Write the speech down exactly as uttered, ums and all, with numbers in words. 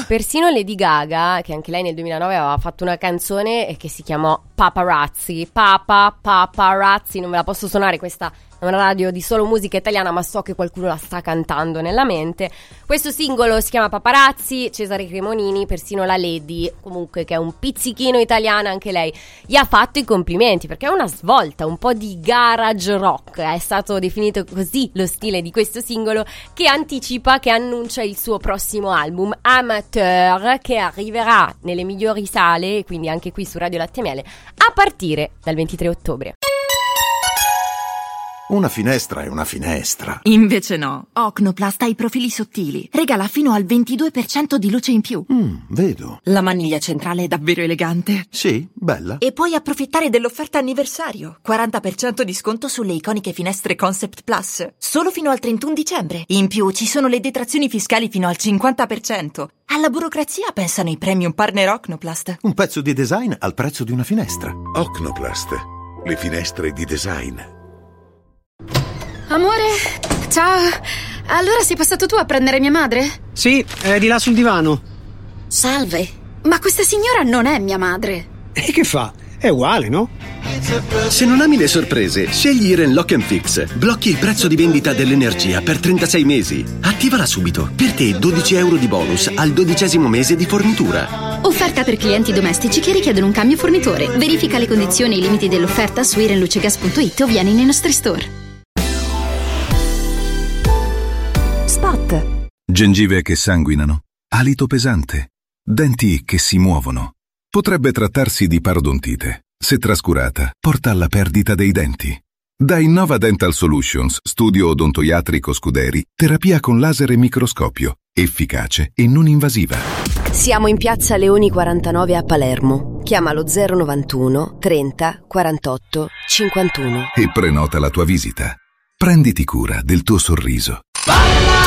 Persino Lady Gaga, che anche lei nel duemilanove aveva fatto una canzone che si chiamò Paparazzi. Papa, Paparazzi, non ve la posso suonare, questa è una radio di solo musica italiana, ma so che qualcuno la sta cantando nella mente. Questo singolo si chiama Paparazzi. Cesare Cremonini, persino la Lady, comunque che è un pizzichino italiana anche lei, gli ha fatto i complimenti, perché è una svolta, un po' di garage rock, è stato definito così lo stile di questo singolo, che anticipa, che annuncia il suo prossimo album Amateur, che arriverà nelle migliori sale, quindi anche qui su Radio Latte e Miele, a partire dal ventitré ottobre. Una finestra è una finestra. Invece no. Ocnoplast ha i profili sottili. Regala fino al ventidue per cento di luce in più. Mm, vedo. La maniglia centrale è davvero elegante. Sì, bella. E puoi approfittare dell'offerta anniversario. quaranta per cento di sconto sulle iconiche finestre Concept Plus. Solo fino al trentuno dicembre. In più ci sono le detrazioni fiscali fino al cinquanta per cento. Alla burocrazia pensano i premium partner Ocnoplast. Un pezzo di design al prezzo di una finestra. Ocnoplast. Le finestre di design. Amore, ciao. Allora sei passato tu a prendere mia madre? Sì, è di là sul divano. Salve. Ma questa signora non è mia madre. E che fa? È uguale, no? Se non ami le sorprese, scegli Iren Lock and Fix. Blocchi il prezzo di vendita dell'energia per trentasei mesi. Attivala subito. Per te dodici euro di bonus al dodicesimo mese di fornitura. Offerta per clienti domestici che richiedono un cambio fornitore. Verifica le condizioni e i limiti dell'offerta su irenlucegas punto it o vieni nei nostri store. Spot. Gengive che sanguinano, alito pesante, denti che si muovono. Potrebbe trattarsi di parodontite. Se trascurata, porta alla perdita dei denti. Da Innova Dental Solutions, studio odontoiatrico Scuderi, terapia con laser e microscopio, efficace e non invasiva. Siamo in piazza Leoni quarantanove a Palermo. Chiamalo zero novantuno trenta quarantotto cinquantuno e prenota la tua visita. Prenditi cura del tuo sorriso. Balla